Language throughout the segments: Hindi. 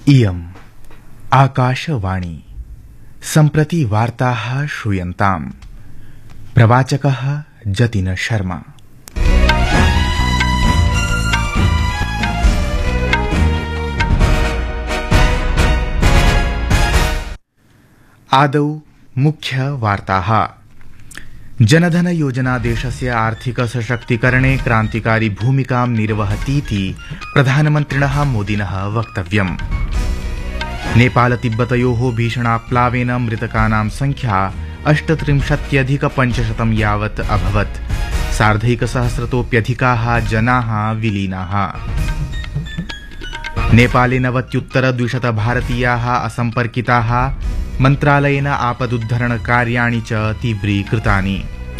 इयम् आकाशवाणी सम्प्रति वार्ताः श्रूयन्ताम्। प्रवाचकः जतिन शर्मा। आदौ मुख्य वार्ताः। जनधन योजना देशस्य आर्थिक सशक्तीकरणे क्रान्तिकारी भूमिकां निर्वहतीति प्रधानमन्त्रिणः मोदिनः वक्तव्यम्। नेपाल तिब्बतयोः भीषणाप्लावेन मृतकानां संख्या 38,500 यावत् अभवत्। सार्धैकसहस्रतोऽप्यधिकाः जनाः विलीनाः। नेपाले 90-200 भारतीयाः असम्पर्किताः। मन्त्रालयेन आपदुद्धरण कार्याणि च तीव्रीकृतानि।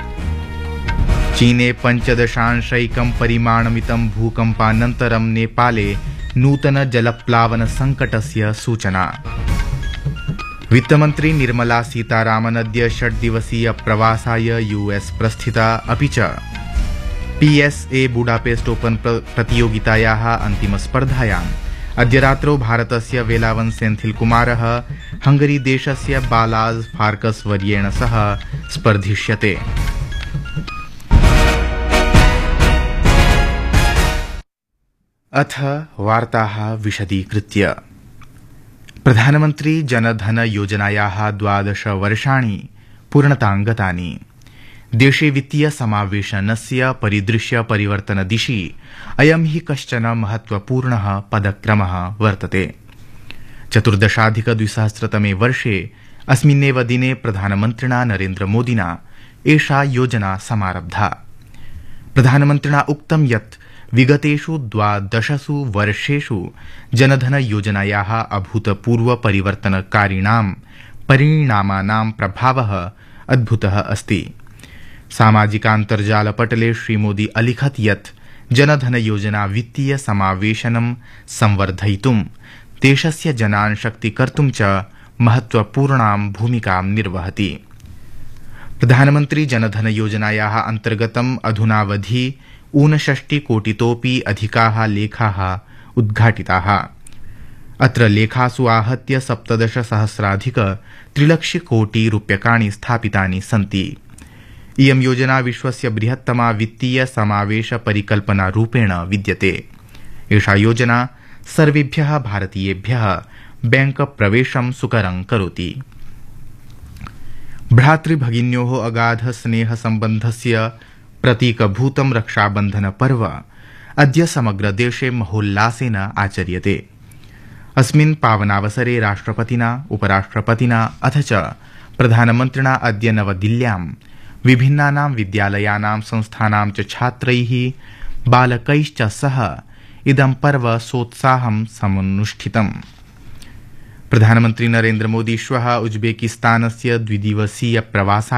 चीने 5.1 परिमाणमितं भूकम्पानन्तरं नेपाले नूतन जलप्लावन संकटस्य सूचना। वित्तमन्त्री निर्मला सीतारामन् अद्य 6 दिवसीय प्रवासाय यूएस प्रस्थिता। अपि च PSA बुडापेस्ट ओपन प्रतियोगितायाः अन्तिमस्पर्धायाम् अद्य रात्रौ भारतस्य वेलावन सेन्थिल कुमारः हंगरी देशस्य बालाज फार्कस वर्येण सह स्पर्धिष्यते। अथ वार्ताः विशदीकृत्य। प्रधानमन्त्री जनधन योजनायाः 12 वर्षाणि पूर्णतां गतानि। देशे वित्तीय समावेशनस्य परिदृश्य परिवर्तन दिशि अयं हि कश्चन महत्वपूर्णः पदक्रमः वर्तते। 14,200 वर्षे अस्मिन्नेव दिने प्रधानमन्त्रिणा नरेन्द्र मोदिना एषा योजना समारब्धा। प्रधानमन्त्रिणा उक्तं यत् विगतेषु 12 वर्षेषु जनधन योजनायाः अभूतपूर्व परिवर्तनकारिणां परिणामानां प्रभावः अद्भुतः अस्ति। सामाजिकान्तर्जालपटले श्रीमोदी अलिखत् यत् जनधन योजना वित्तीय समावेशनं संवर्धयितुं देशस्य जनान् शक्तीकर्तुं च महत्वपूर्णां भूमिकां निर्वहति। प्रधानमन्त्री जनधन योजनायाः अन्तर्गतम् अधुनावधि 59 कोटितोऽपि अधिकाः लेखाः उद्घाटिताः। अत्र लेखासु आहत्य 17,000,300 कोटि रूप्यकाणि स्थापितानि सन्ति। इयं योजना विश्वस्य बृहत्तमा वित्तीय समावेश परिकल्पना रूपेण विद्यते। एषा योजना सर्वेभ्यः भारतीयेभ्यः बैंक प्रवेशं सुकरं करोति। भ्रातृभगिन्योः अगाध स्नेह सम्बन्धस्य प्रतीकभूतं रक्षाबन्धन पर्व अद्य समग्र देशे महोल्लासेन आचर्यते। अस्मिन् पावनावसरे राष्ट्रपतिना उपराष्ट्रपतिना अथ च प्रधानमन्त्रिणा अद्य नवदिल्ल्यां विभिन्नानां विद्यालयानां संस्थानां च छात्रैः बालकैश्च सह इदं पर्व सोत्साहं समनुष्ठितम्। प्रधानमन्त्री नरेन्द्र मोदी श्वः उज्बेकिस्तानस्य 2 दिवसीय प्रवासाय